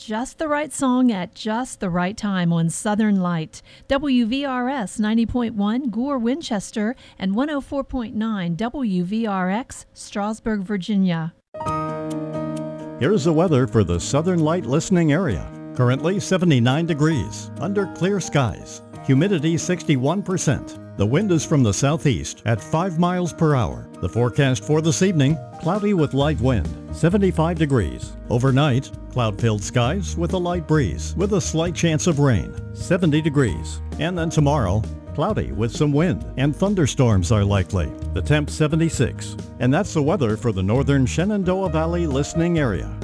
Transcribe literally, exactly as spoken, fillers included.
just the right song at just the right time on Southern Light. W V R S ninety point one Gore, Winchester, and one oh four point nine W V R X, Strasburg, Virginia. Here's the weather for the Southern Light listening area. Currently seventy-nine degrees, under clear skies. Humidity sixty-one percent. The wind is from the southeast at five miles per hour. The forecast for this evening, cloudy with light wind, seventy-five degrees. Overnight, cloud-filled skies with a light breeze with a slight chance of rain, seventy degrees. And then tomorrow, cloudy with some wind and thunderstorms are likely. The temp seventy-six. And that's the weather for the northern Shenandoah Valley listening area.